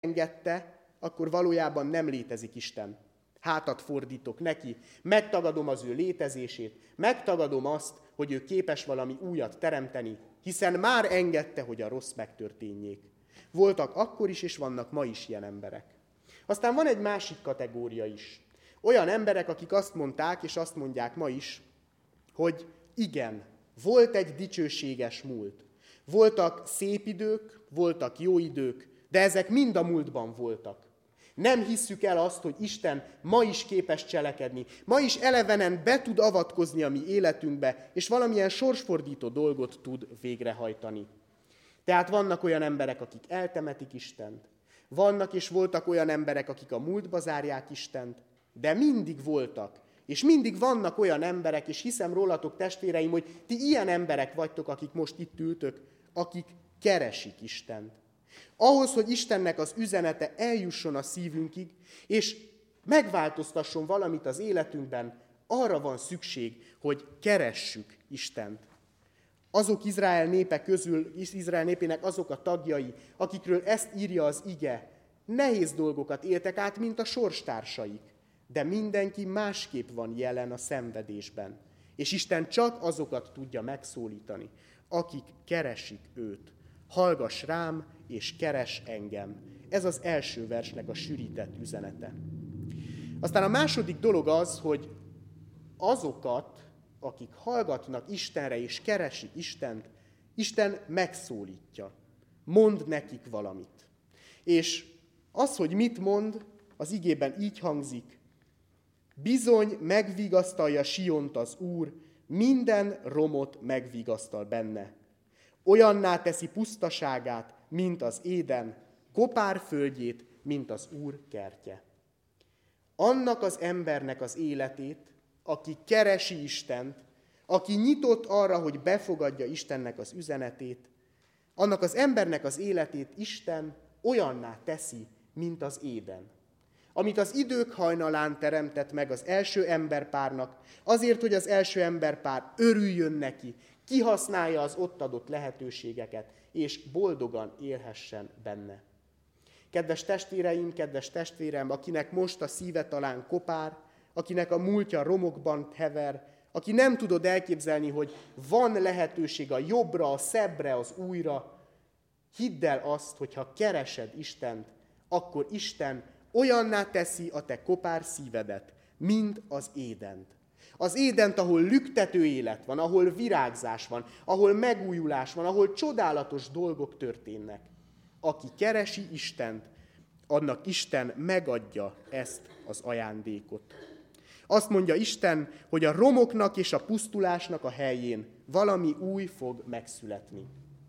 engedte, akkor valójában nem létezik Isten. Hátat fordítok neki, megtagadom az ő létezését, megtagadom azt, hogy ő képes valami újat teremteni, hiszen már engedte, hogy a rossz megtörténjék. Voltak akkor is, és vannak ma is ilyen emberek. Aztán van egy másik kategória is. Olyan emberek, akik azt mondták, és azt mondják ma is, hogy igen, volt egy dicsőséges múlt. Voltak szép idők, voltak jó idők, de ezek mind a múltban voltak. Nem hisszük el azt, hogy Isten ma is képes cselekedni, ma is elevenen be tud avatkozni a mi életünkbe, és valamilyen sorsfordító dolgot tud végrehajtani. Tehát vannak olyan emberek, akik eltemetik Istent, vannak és voltak olyan emberek, akik a múltba zárják Istent, de mindig voltak, és mindig vannak olyan emberek, és hiszem rólatok, testvéreim, hogy ti ilyen emberek vagytok, akik most itt ültök, akik keresik Istent. Ahhoz, hogy Istennek az üzenete eljusson a szívünkig, és megváltoztasson valamit az életünkben, arra van szükség, hogy keressük Istent. Azok Izrael népe közül, Izrael népének azok a tagjai, akikről ezt írja az ige, nehéz dolgokat éltek át, mint a sorstársaik, de mindenki másképp van jelen a szenvedésben. És Isten csak azokat tudja megszólítani, akik keresik őt. Hallgass rám, és keres engem. Ez az első versnek a sűrített üzenete. Aztán a második dolog az, hogy azokat, akik hallgatnak Istenre és keresik Istent, Isten megszólítja. Mond nekik valamit. És az, hogy mit mond, az igében így hangzik: bizony megvigasztalja Siont az Úr, minden romot megvigasztal benne. Olyanná teszi pusztaságát, mint az Éden, kopár földjét, mint az Úr kertje. Annak az embernek az életét, aki keresi Istent, aki nyitott arra, hogy befogadja Istennek az üzenetét, annak az embernek az életét Isten olyanná teszi, mint az Éden. Amit az idők hajnalán teremtett meg az első emberpárnak, azért, hogy az első emberpár örüljön neki, kihasználja az ott adott lehetőségeket, és boldogan élhessen benne. Kedves testvéreim, kedves testvérem, akinek most a szíve talán kopár, akinek a múltja romokban hever, aki nem tudod elképzelni, hogy van lehetőség a jobbra, a szebbre, az újra, hidd el azt, hogy ha keresed Istent, akkor Isten olyanná teszi a te kopár szívedet, mint az Édent. Az Édent, ahol lüktető élet van, ahol virágzás van, ahol megújulás van, ahol csodálatos dolgok történnek. Aki keresi Istent, annak Isten megadja ezt az ajándékot. Azt mondja Isten, hogy a romoknak és a pusztulásnak a helyén valami új fog megszületni.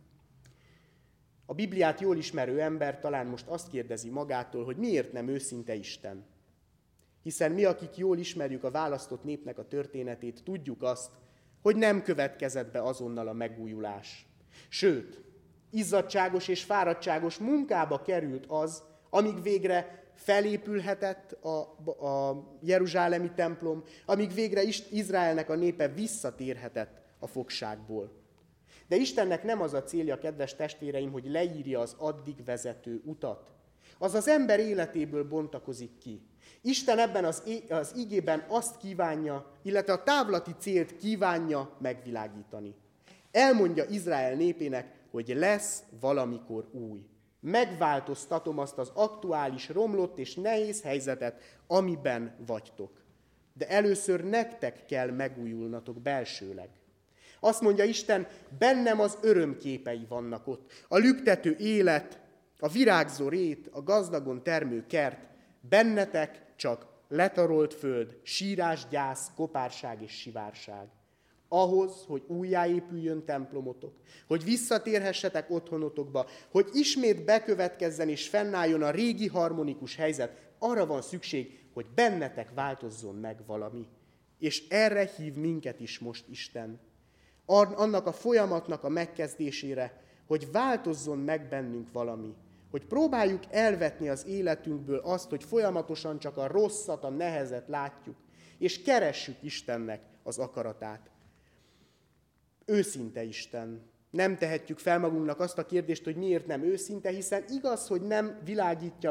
A Bibliát jól ismerő ember talán most azt kérdezi magától, hogy miért nem őszinte Isten. Hiszen mi, akik jól ismerjük a választott népnek a történetét, tudjuk azt, hogy nem következett be azonnal a megújulás. Sőt, izzadságos és fáradtságos munkába került az, amíg végre felépülhetett a jeruzsálemi templom, amíg végre Izraelnek a népe visszatérhetett a fogságból. De Istennek nem az a célja, kedves testvéreim, hogy leírja az addig vezető utat. Az az ember életéből bontakozik ki. Isten ebben az igében azt kívánja, illetve a távlati célt kívánja megvilágítani. Elmondja Izrael népének, hogy lesz valamikor új. Megváltoztatom azt az aktuális, romlott és nehéz helyzetet, amiben vagytok. De először nektek kell megújulnatok belsőleg. Azt mondja Isten, bennem az örömképei vannak ott. A lüktető élet, a virágzó rét, a gazdagon termő kert, bennetek csak letarolt föld, sírás, gyász, kopárság és sivárság. Ahhoz, hogy újjáépüljön templomotok, hogy visszatérhessetek otthonotokba, hogy ismét bekövetkezzen és fennálljon a régi harmonikus helyzet, arra van szükség, hogy bennetek változzon meg valami. És erre hív minket is most Isten. Annak a folyamatnak a megkezdésére, hogy változzon meg bennünk valami. Hogy próbáljuk elvetni az életünkből azt, hogy folyamatosan csak a rosszat, a nehezet látjuk, és keressük Istennek az akaratát. Őszinte Isten, Nem tehetjük fel magunknak azt a kérdést, hogy miért nem őszinte, hiszen igaz, hogy nem világítja